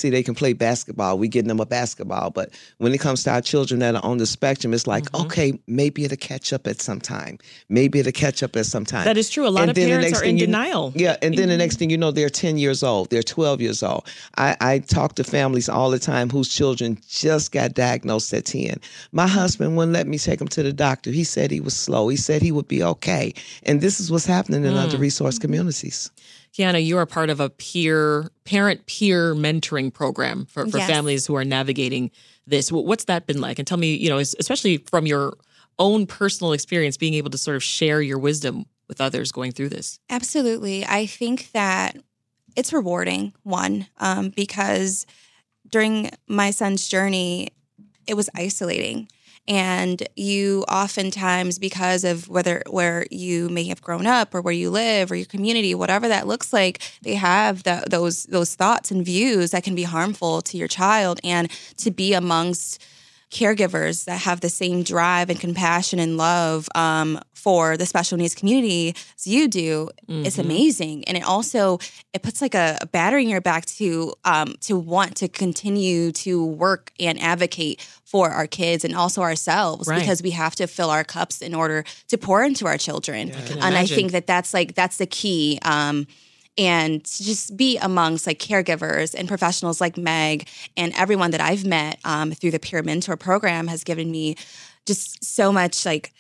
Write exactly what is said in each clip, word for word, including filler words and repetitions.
see they can play basketball. We getting them a basketball. But when it comes to our children that are on the spectrum, it's like, mm-hmm. okay, maybe it'll catch up at some time. Maybe it'll catch up at some time. That is true. A lot and of parents are in you, denial. Yeah, and then mm-hmm. the next thing you know, they're ten years old. They're twelve years old. I, I talk to families all the time whose children just got diagnosed at ten. My husband wouldn't let me take him to the doctor. He said he was slow. He said he would be okay. And this is what's happening in mm. under-resourced communities. Kiana, you are part of a peer, parent-peer mentoring program for, for yes. families who are navigating this. What's that been like? And tell me, you know, especially from your own personal experience, being able to sort of share your wisdom with others going through this. Absolutely. I think that it's rewarding, one, um, because during my son's journey, it was isolating. And you oftentimes, because of whether where you may have grown up or where you live or your community, whatever that looks like, they have the, those those thoughts and views that can be harmful to your child. And to be amongst caregivers that have the same drive and compassion and love um, for the special needs community as you do, mm-hmm. it's amazing. And it also, it puts like a, a battery in your back to um, to want to continue to work and advocate for our kids and also ourselves, right. because we have to fill our cups in order to pour into our children. Yeah, I and imagine. I think that that's like, that's the key. Um, And to just be amongst like caregivers and professionals like Meg and everyone that I've met um, through the Peer Mentor program has given me just so much like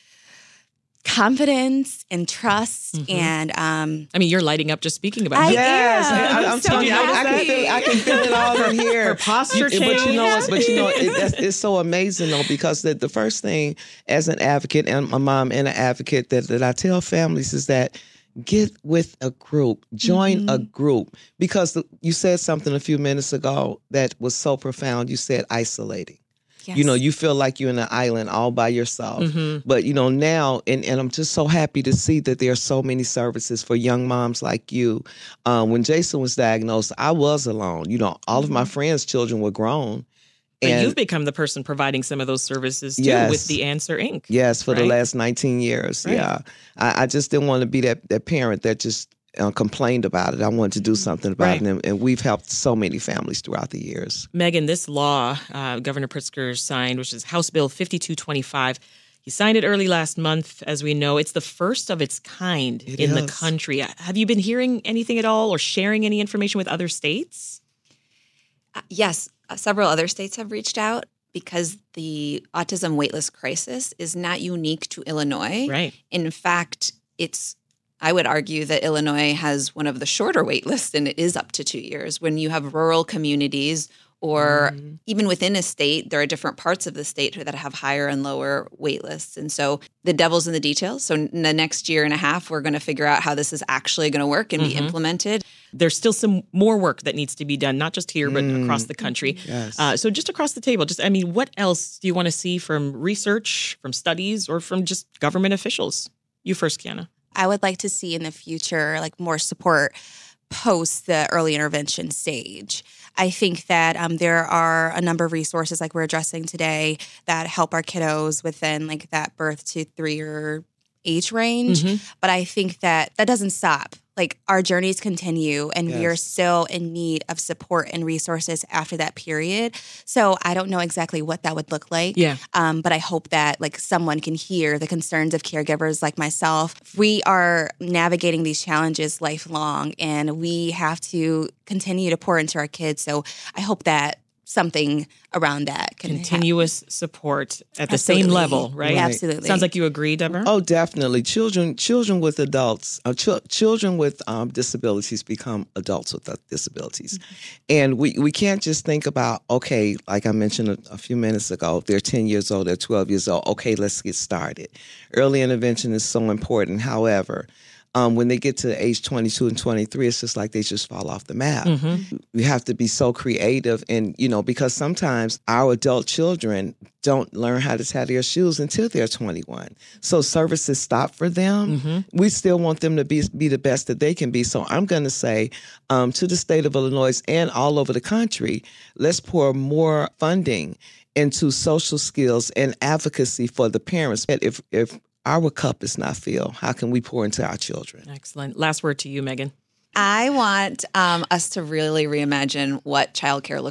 confidence and trust. Mm-hmm. And um, I mean, you're lighting up just speaking about I it. Yes, am. I, I'm so telling you, I, I can happy. feel, I can feel it all in here. Her posture You- But you know, changed. what- but you know, it, that's, it's so amazing though, because the, the first thing as an advocate and my mom and an advocate that, that I tell families is that get with a group, join mm-hmm. a group, because the, you said something a few minutes ago that was so profound. You said isolating. Yes. You know, you feel like you're in an island all by yourself. Mm-hmm. But, you know, now, and, and I'm just so happy to see that there are so many services for young moms like you. Um, when Jason was diagnosed, I was alone. You know, all mm-hmm. of my friends' children were grown. But And you've become the person providing some of those services too, Yes. with the Answer Incorporated. Yes, for right? the last nineteen years. Right. Yeah. I, I just didn't want to be that, that parent that just uh, complained about it. I wanted to do something about Right. it. And, and we've helped so many families throughout the years. Megan, this law uh, Governor Pritzker signed, which is House Bill fifty-two twenty-five, he signed it early last month. As we know, it's the first of its kind It in the is. country. Have you been hearing anything at all or sharing any information with other states? Uh, yes, uh, several other states have reached out because the autism waitlist crisis is not unique to Illinois. Right. In fact, it's I would argue that Illinois has one of the shorter wait lists, and it is up to two years. When you have rural communities or Mm-hmm. even within a state, there are different parts of the state that have higher and lower wait lists. And so the devil's in the details. So in the next year and a half, we're going to figure out how this is actually going to work and Mhm. be implemented. There's still some more work that needs to be done, not just here, but Mm. across the country. Yes. Uh, so just across the table, just, I mean, what else do you want to see from research, from studies, or from just government officials? You first, Kiana. I would like to see in the future like more support post the early intervention stage. I think that um, there are a number of resources like we're addressing today that help our kiddos within like that birth to three year age range. Mhm. But I think that that doesn't stop. Like our journeys continue and we are Yes. still in need of support and resources after that period. So I don't know exactly what that would look like. Yeah. Um, but I hope that like someone can hear the concerns of caregivers like myself. We are navigating these challenges lifelong and we have to continue to pour into our kids. So I hope that something around that can Continuous support at the Absolutely. same level, right? Right. Absolutely. Sounds like you agree, Deborah. Oh, definitely. Children, children with adults, uh, ch- children with um, disabilities become adults with uh, disabilities, and we, we can't just think about okay, like I mentioned a, a few minutes ago, they're ten years old, they're twelve years old. Okay, let's get started. Early intervention is so important. However, um, when they get to age twenty-two and twenty-three, it's just like they just fall off the map. Mhm. We have to be so creative, and you know, because sometimes our adult children don't learn how to tie their shoes until they're twenty-one. So services stop for them. Mhm. We still want them to be be the best that they can be. So I'm going to say um, to the state of Illinois and all over the country, let's pour more funding into social skills and advocacy for the parents. If if our cup is not filled, how can we pour into our children? Excellent. Last word to you, Megan. I want um, us to really reimagine what childcare looks